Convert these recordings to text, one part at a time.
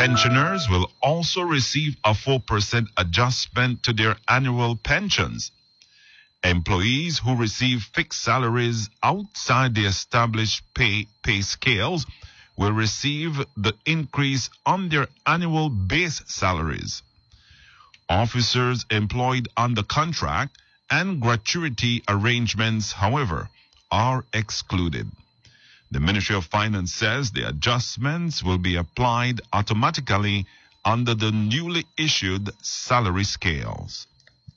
Pensioners will also receive a 4% adjustment to their annual pensions. Employees who receive fixed salaries outside the established pay scales will receive the increase on their annual base salaries. Officers employed under contract and gratuity arrangements, however, are excluded. The Ministry of Finance says the adjustments will be applied automatically under the newly issued salary scales.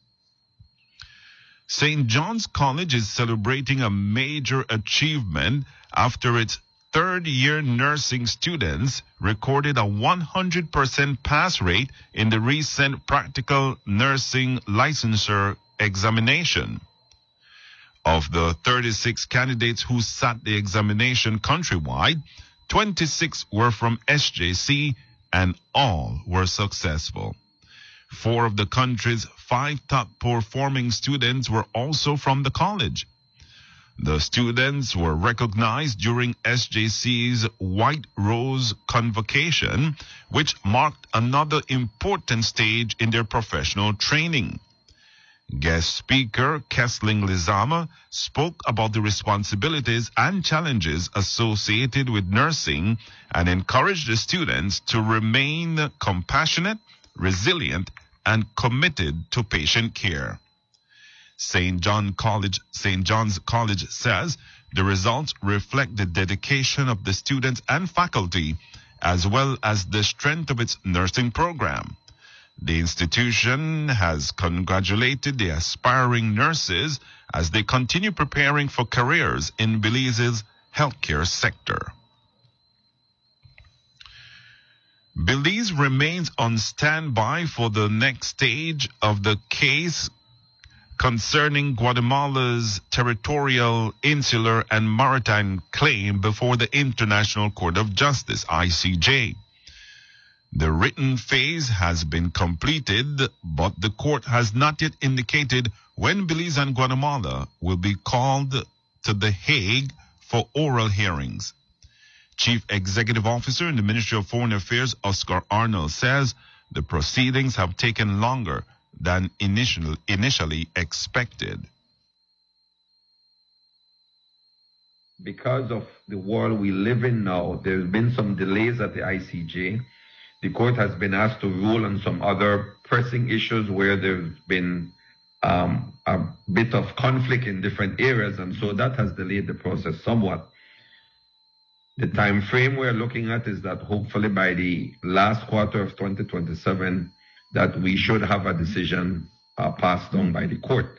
St. John's College is celebrating a major achievement after its third-year nursing students recorded a 100% pass rate in the recent practical nursing licensure examination. Of the 36 candidates who sat the examination countrywide, 26 were from SJC and all were successful. 4 of the country's 5 top-performing students were also from the college. The students were recognized during SJC's White Rose Convocation, which marked another important stage in their professional training. Guest speaker Kesling Lizama spoke about the responsibilities and challenges associated with nursing and encouraged the students to remain compassionate, resilient, and committed to patient care. St. John's College says the results reflect the dedication of the students and faculty, as well as the strength of its nursing program. The institution has congratulated the aspiring nurses as they continue preparing for careers in Belize's healthcare sector. Belize remains on standby for the next stage of the case concerning Guatemala's territorial, insular, and maritime claim before the International Court of Justice, ICJ. The written phase has been completed, but the court has not yet indicated when Belize and Guatemala will be called to The Hague for oral hearings. Chief Executive Officer in the Ministry of Foreign Affairs, Oscar Arnold, says the proceedings have taken longer than initially expected. Because of the world we live in now, there's been some delays at the ICJ. The court has been asked to rule on some other pressing issues where there's been a bit of conflict in different areas, and so that has delayed the process somewhat. The time frame we're looking at is that hopefully by the last quarter of 2027 that we should have a decision passed on by the court.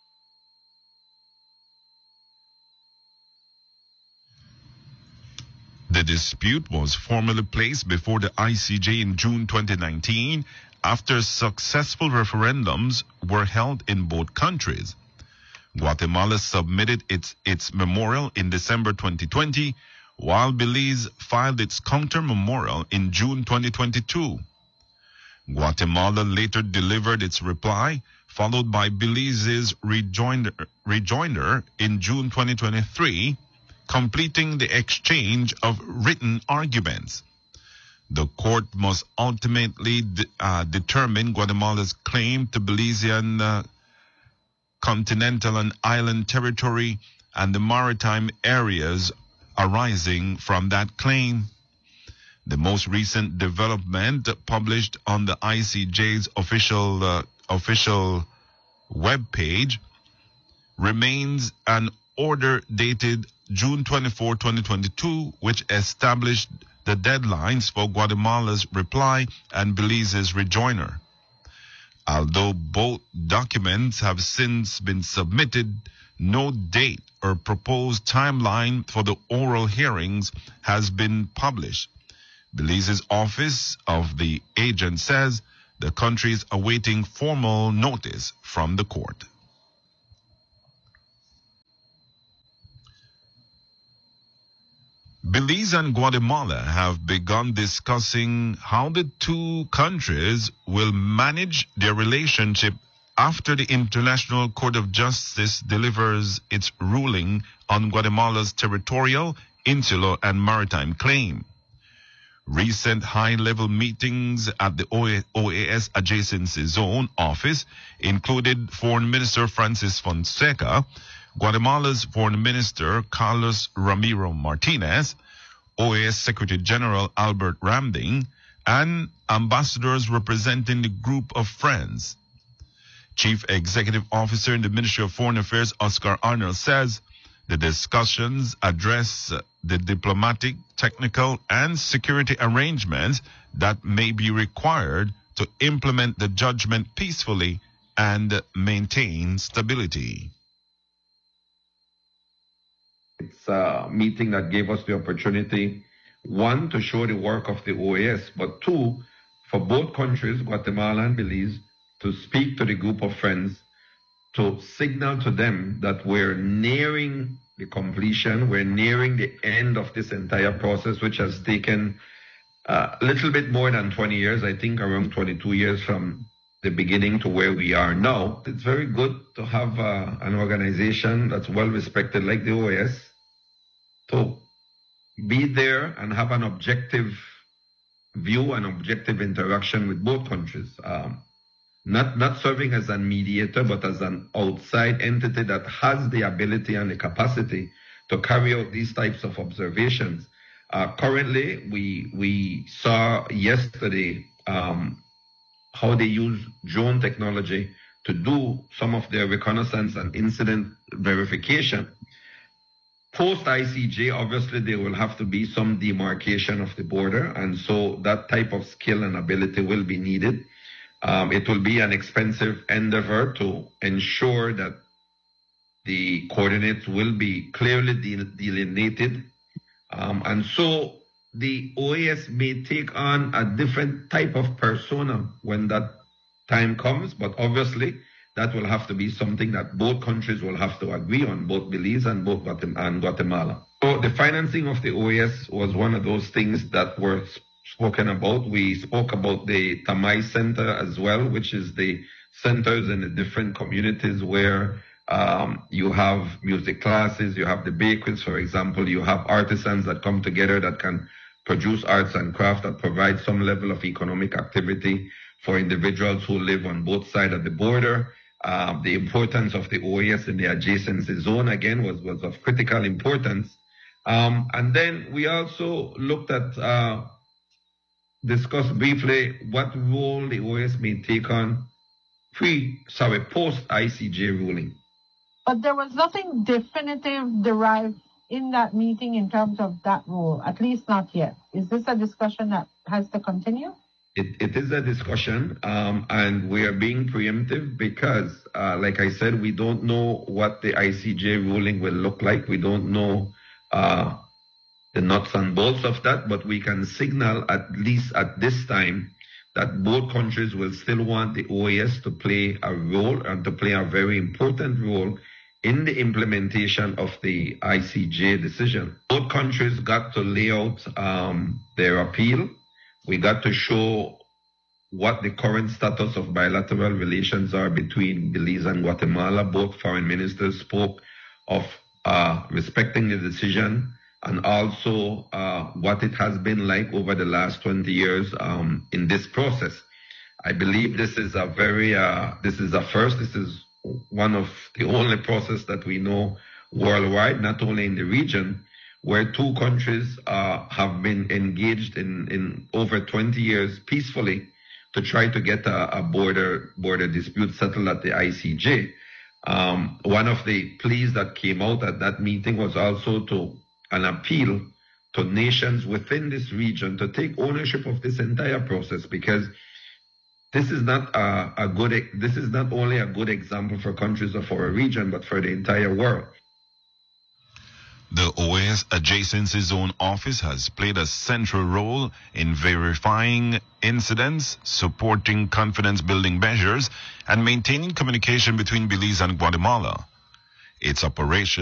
The dispute was formally placed before the ICJ in June 2019 after successful referendums were held in both countries. Guatemala submitted its memorial in December 2020, while Belize filed its counter-memorial in June 2022. Guatemala later delivered its reply, followed by Belize's rejoinder in June 2023, completing the exchange of written arguments. The court must ultimately determine Guatemala's claim to Belizean continental and island territory and the maritime areas arising from that claim. The most recent development published on the ICJ's official web page remains an order dated June 24, 2022, which established the deadlines for Guatemala's reply and Belize's rejoinder. Although both documents have since been submitted, no date or proposed timeline for the oral hearings has been published. Belize's office of the agent says the country is awaiting formal notice from the court. Belize and Guatemala have begun discussing how the two countries will manage their relationship after the International Court of Justice delivers its ruling on Guatemala's territorial, insular, and maritime claim. Recent high-level meetings at the OAS Adjacency Zone office included Foreign Minister Francis Fonseca, Guatemala's Foreign Minister Carlos Ramiro Martinez, OAS Secretary General Albert Ramding, and ambassadors representing the Group of Friends. Chief Executive Officer in the Ministry of Foreign Affairs, Oscar Arnold, says the discussions address the diplomatic, technical, and security arrangements that may be required to implement the judgment peacefully and maintain stability. It's a meeting that gave us the opportunity, one, to show the work of the OAS, but two, for both countries, Guatemala and Belize, to speak to the Group of Friends, to signal to them that we're nearing the completion, we're nearing the end of this entire process, which has taken a little bit more than 20 years, I think around 22 years from the beginning to where we are now. It's very good to have an organization that's well respected like the OAS to be there and have an objective view and objective interaction with both countries. Not serving as a mediator, but as an outside entity that has the ability and the capacity to carry out these types of observations. Currently, we saw yesterday how they use drone technology to do some of their reconnaissance and incident verification. Post ICJ, obviously, there will have to be some demarcation of the border, and so that type of skill and ability will be needed. It will be an expensive endeavor to ensure that the coordinates will be clearly delineated. And so the OAS may take on a different type of persona when that time comes, but obviously that will have to be something that both countries will have to agree on, both Belize and Guatemala. So the financing of the OAS was one of those things that were spoken about. We spoke about the Tamay Center as well, which is the centers in the different communities where you have music classes, you have the bakeries, for example, you have artisans that come together that can produce arts and craft that provide some level of economic activity for individuals who live on both sides of the border. The importance of the OAS in the adjacency zone, again, was of critical importance. And then we also looked at discuss briefly what role the OAS may take on post-ICJ ruling. But there was nothing definitive derived in that meeting in terms of that role, at least not yet. Is this a discussion that has to continue? It is a discussion, and we are being preemptive because, like I said, we don't know what the ICJ ruling will look like. We don't know the nuts and bolts of that, but we can signal, at least at this time, that both countries will still want the OAS to play a role and to play a very important role in the implementation of the ICJ decision. Both countries got to lay out their appeal. We got to show what the current status of bilateral relations are between Belize and Guatemala. Both foreign ministers spoke of respecting the decision and also what it has been like over the last 20 years in this process. I believe this is a first. This is one of the only process that we know worldwide, not only in the region, where two countries have been engaged in over 20 years peacefully to try to get a border dispute settled at the ICJ. One of the pleas that came out at that meeting was also an appeal to nations within this region to take ownership of this entire process, because this is not only a good example for countries of our region, but for the entire world. The OAS Adjacency Zone Office has played a central role in verifying incidents, supporting confidence-building measures, and maintaining communication between Belize and Guatemala. Its operation